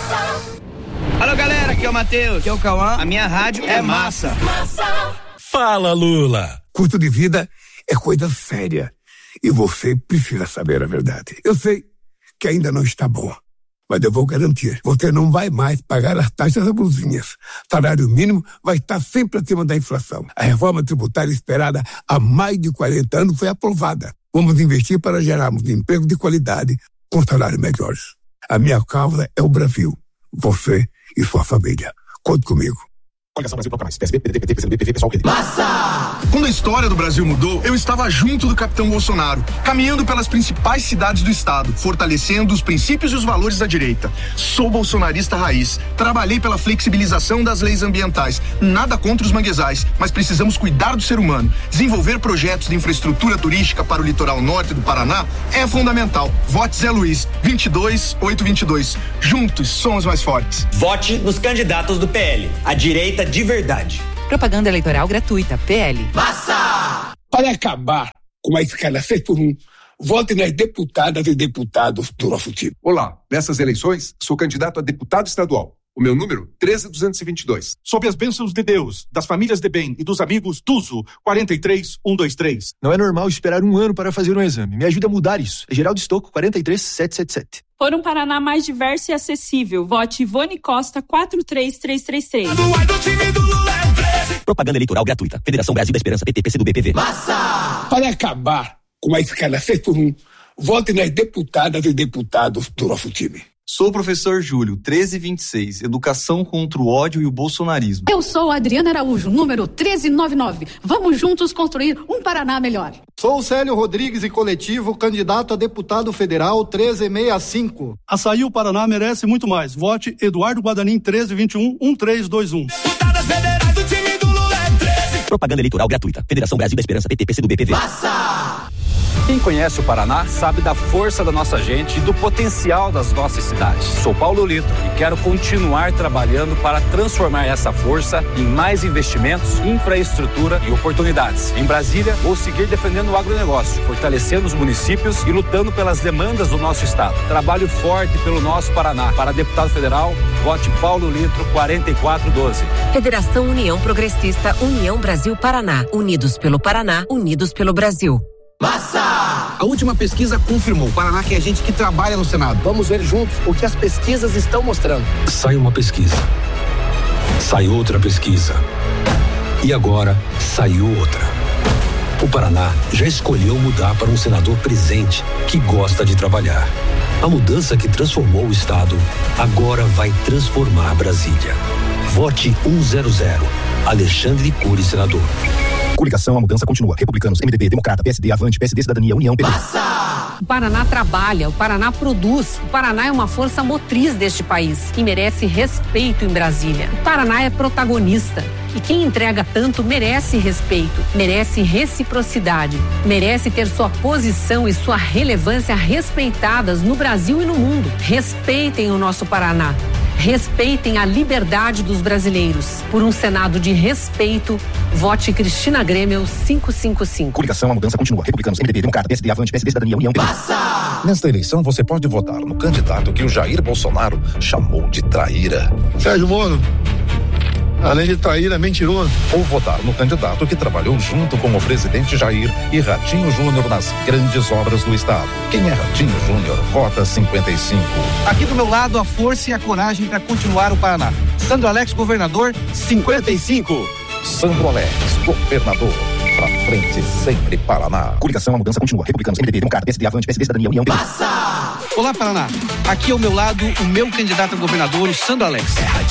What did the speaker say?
Alô, galera, aqui é o Matheus. Aqui é o Cauã. A minha rádio é massa. Fala, Lula. Custo de vida é coisa séria e você precisa saber a verdade. Eu sei que ainda não está bom, mas eu vou garantir. Você não vai mais pagar as taxas abusinhas. Salário mínimo vai estar sempre acima da inflação. A reforma tributária esperada há mais de 40 anos foi aprovada. Vamos investir para gerarmos emprego de qualidade com salários melhores. A minha causa é o Brasil. Você e sua família. Conte comigo. Coligação Brasil Proclamais. PSB, PDT, PT, PCdoB, PV, PSOL, PD. Massa! Quando a história do Brasil mudou, eu estava junto do capitão Bolsonaro, caminhando pelas principais cidades do estado, fortalecendo os princípios e os valores da direita. Sou bolsonarista raiz. Trabalhei pela flexibilização das leis ambientais. Nada contra os manguezais, mas precisamos cuidar do ser humano. Desenvolver projetos de infraestrutura turística para o litoral norte do Paraná é fundamental. Vote Zé Luiz, 22822. Juntos somos mais fortes. Vote nos candidatos do PL. A direita de verdade. Propaganda eleitoral gratuita, PL. Massa! Para acabar com a escala 6x1, vote nas deputadas e deputados do nosso time. Olá, nessas eleições, sou candidato a deputado estadual. O meu número, 13222. Sob as bênçãos de Deus, das famílias de bem e dos amigos, Tuzo, 43123. Não é normal esperar um ano para fazer um exame. Me ajuda a mudar isso. É Geraldo Estocco, 43777. Por um Paraná mais diverso e acessível, vote Ivone Costa, 43333. Propaganda eleitoral gratuita. Federação Brasil da Esperança, PT, PCdoB, PV. Massa! Para acabar com a escala 6x1, vote nas deputadas e deputados do nosso time. Sou o professor Júlio, 1326, Educação contra o ódio e o bolsonarismo. Eu sou a Adriana Araújo, número 1399. Vamos juntos construir um Paraná melhor. Sou o Célio Rodrigues e coletivo, candidato a deputado federal 1365. Açaí, o Paraná merece muito mais. Vote Eduardo Guadanin, 1321-1321. Deputadas federais do time do Lula é 13. Propaganda eleitoral gratuita. Federação Brasil da Esperança, PT, PCdoB, PV. Massa! Quem conhece o Paraná sabe da força da nossa gente e do potencial das nossas cidades. Sou Paulo Lito e quero continuar trabalhando para transformar essa força em mais investimentos, infraestrutura e oportunidades. Em Brasília, vou seguir defendendo o agronegócio, fortalecendo os municípios e lutando pelas demandas do nosso estado. Trabalho forte pelo nosso Paraná. Para deputado federal, vote Paulo Lito, 4412. Federação União Progressista, União Brasil Paraná. Unidos pelo Paraná, unidos pelo Brasil. Massa! A última pesquisa confirmou: o Paraná quer gente que trabalha no Senado. Vamos ver juntos o que as pesquisas estão mostrando. Sai uma pesquisa, sai outra pesquisa e agora saiu outra. O Paraná já escolheu mudar para um senador presente que gosta de trabalhar. A mudança que transformou o estado agora vai transformar Brasília. Vote 100. Alexandre Cury, senador. Coligação, a mudança continua. Republicanos, MDB, Democrata, PSD, Avante, PSD, Cidadania, União, PT. Massa! O Paraná trabalha, o Paraná produz. O Paraná é uma força motriz deste país e merece respeito em Brasília. O Paraná é protagonista. E quem entrega tanto merece respeito, merece reciprocidade, merece ter sua posição e sua relevância respeitadas no Brasil e no mundo. Respeitem o nosso Paraná. Respeitem a liberdade dos brasileiros. Por um Senado de respeito, vote Cristina Grêmio 555. Coligação, a mudança continua. Republicanos, MDB, Democrata, PSD, Avante, PSD, Cidadania, União, PT. Massa! Nesta eleição, você pode votar no candidato que o Jair Bolsonaro chamou de traíra. Sérgio Moro, além de traíra, é mentiroso. Ou votar no candidato que trabalhou junto com o presidente Jair e Ratinho Júnior nas grandes obras do estado. Quem é Ratinho Júnior? Vota 55. Aqui do meu lado, a força e a coragem para continuar o Paraná. Sandro Alex, governador, 55. Sandro Alex, governador. Pra frente, sempre Paraná. Coligação, a mudança continua. Republicanos, MDB, Democrata, PSD, Avante, PSD, Cidadania, União, PT. Massa! Olá, Paraná. Aqui ao meu lado, o meu candidato a governador, o Sandro Alex.